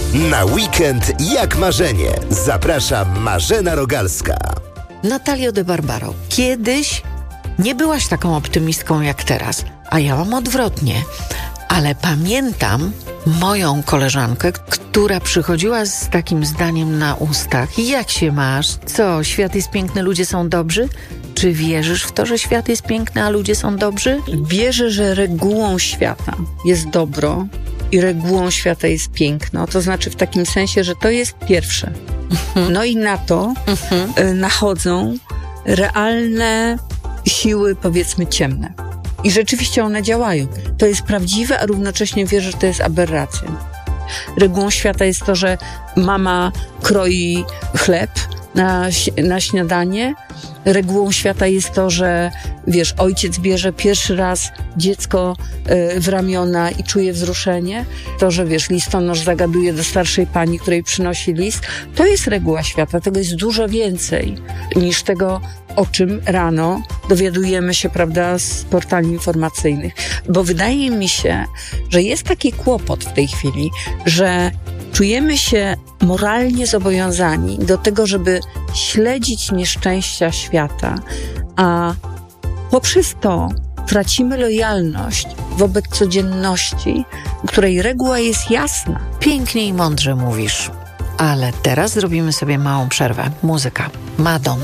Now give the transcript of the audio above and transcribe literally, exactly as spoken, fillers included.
Na weekend jak marzenie. Zaprasza Marzena Rogalska. Natalio de Barbaro, kiedyś nie byłaś taką optymistką jak teraz, a ja mam odwrotnie. Ale pamiętam moją koleżankę, która przychodziła z takim zdaniem na ustach. Jak się masz? Co, świat jest piękny, ludzie są dobrzy? Czy wierzysz w to, że świat jest piękny, a ludzie są dobrzy? Wierzę, że regułą świata jest dobro i regułą świata jest piękno. To znaczy w takim sensie, że to jest pierwsze. Mhm. No i na to mhm. nachodzą realne siły, powiedzmy, ciemne. I rzeczywiście one działają. To jest prawdziwe, a równocześnie wierzę, że to jest aberracja. Regułą świata jest to, że mama kroi chleb na, na śniadanie. Regułą świata jest to, że wiesz, ojciec bierze pierwszy raz dziecko y, w ramiona i czuje wzruszenie. To, że wiesz, listonosz zagaduje do starszej pani, której przynosi list. To jest reguła świata. Tego jest dużo więcej niż tego, o czym rano dowiadujemy się, prawda, z portali informacyjnych. Bo wydaje mi się, że jest taki kłopot w tej chwili, że czujemy się moralnie zobowiązani do tego, żeby śledzić nieszczęścia świata, a poprzez to tracimy lojalność wobec codzienności, której reguła jest jasna. Pięknie i mądrze mówisz. Ale teraz zrobimy sobie małą przerwę. Muzyka. Madonna.